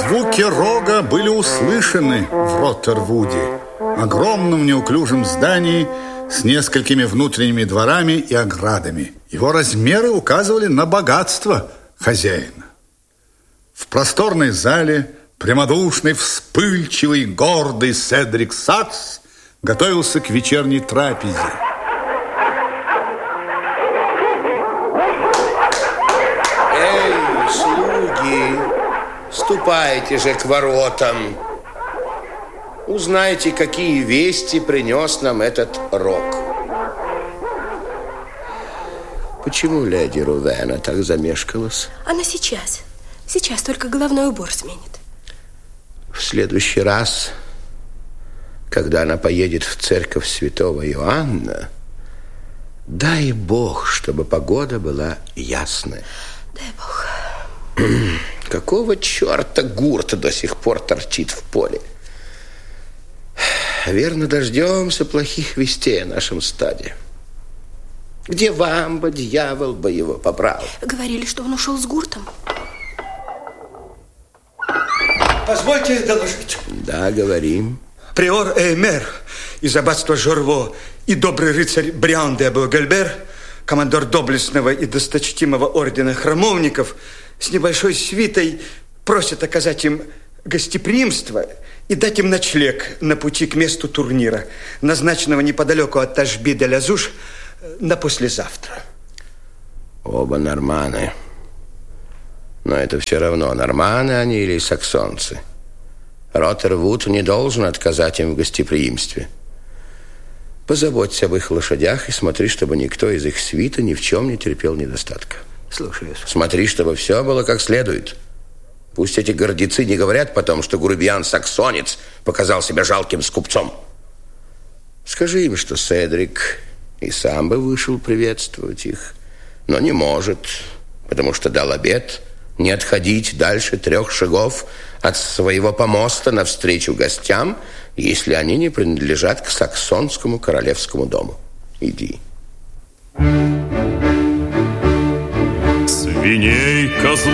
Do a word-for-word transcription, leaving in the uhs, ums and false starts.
Звуки рога были услышаны в Роттервуде, огромном неуклюжем здании с несколькими внутренними дворами и оградами. Его размеры указывали на богатство хозяина. В просторной зале прямодушный, вспыльчивый, гордый Седрик Сакс готовился к вечерней трапезе. Эй, слуги, ступайте же к воротам. Узнайте, какие вести принес нам этот рог. Почему леди Рувена так замешкалась? Она сейчас. Сейчас только головной убор сменит. В следующий раз, когда она поедет в церковь святого Иоанна, дай Бог, чтобы погода была ясная. Дай Бог. Какого черта Гурт до сих пор торчит в поле? Верно, дождемся плохих вестей о нашем стаде. Где Вамба, дьявол бы его побрал? Говорили, что он ушел с Гуртом. Позвольте доложить. Да, говорим. Приор Эймер из аббатства Жорво и добрый рыцарь Бриан де Бугельбер, командор доблестного и досточтимого ордена храмовников, с небольшой свитой просят оказать им гостеприимство и дать им ночлег на пути к месту турнира, назначенного неподалеку от Ташби-де-Лязуш на послезавтра. Оба норманы. Но это все равно, норманы они или саксонцы. Роттервуд не должен отказать им в гостеприимстве. Позаботься об их лошадях и смотри, чтобы никто из их свита ни в чем не терпел недостатка. Слушаюсь. Смотри, чтобы все было как следует. Пусть эти гордецы не говорят потом, что грубиян-саксонец показал себя жалким скупцом. Скажи им, что Седрик и сам бы вышел приветствовать их, но не может, потому что дал обет не отходить дальше трех шагов от своего помоста навстречу гостям, если они не принадлежат к саксонскому королевскому дому. Иди. Свиней, козлов